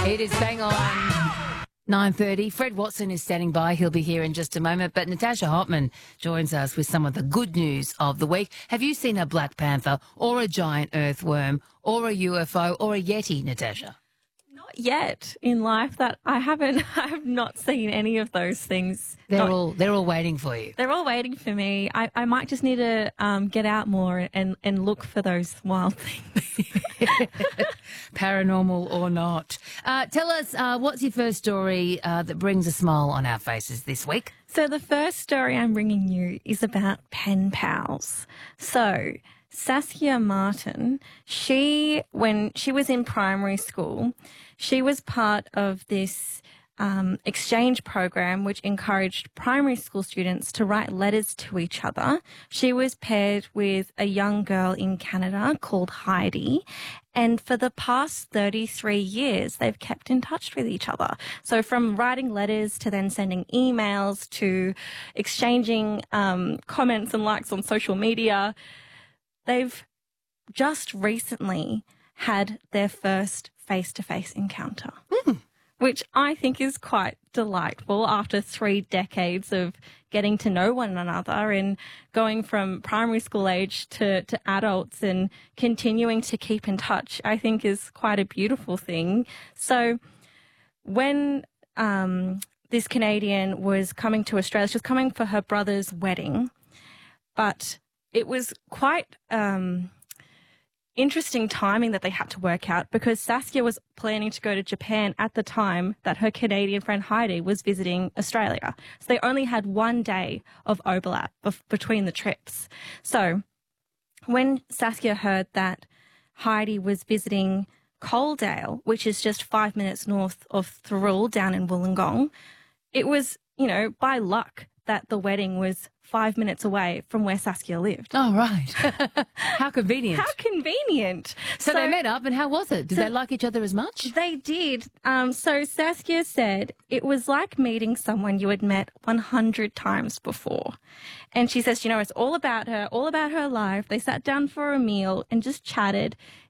It is bang on 9:30. Fred Watson is standing by. He'll be here in just a moment. But Natasha Hotman joins us with some of the good news of the week. Have you seen a Black Panther or a giant earthworm or a UFO or a Yeti, Natasha? Not yet in life that I have not seen any of those things. They're all waiting for you. They're all waiting for me. I might just need to get out more and look for those wild things. Paranormal or not. Tell us, what's your first story that brings a smile on our faces this week? So the first story I'm bringing you is about pen pals. So Saskia Martin, when she was in primary school, she was part of this exchange program which encouraged primary school students to write letters to each other. She was paired with a young girl in Canada called Heidi, and for the past 33 years, they've kept in touch with each other. So from writing letters to then sending emails to exchanging comments and likes on social media, they've just recently had their first face-to-face encounter. Which I think is quite delightful after 3 decades of getting to know one another and going from primary school age to adults and continuing to keep in touch, I think is quite a beautiful thing. So when this Canadian was coming to Australia, she was coming for her brother's wedding, but it was quite interesting timing that they had to work out because Saskia was planning to go to Japan at the time that her Canadian friend Heidi was visiting Australia. So they only had 1 day of overlap between the trips. So when Saskia heard that Heidi was visiting Coaldale, which is just 5 minutes north of Thirroul down in Wollongong, it was, by luck that the wedding was 5 minutes away from where Saskia lived. Oh, right. How convenient. How convenient. So they met up, and how was it? Did they like each other as much? They did. So Saskia said it was like meeting someone you had met 100 times before. And she says, it's all about her life. They sat down for a meal and just chatted.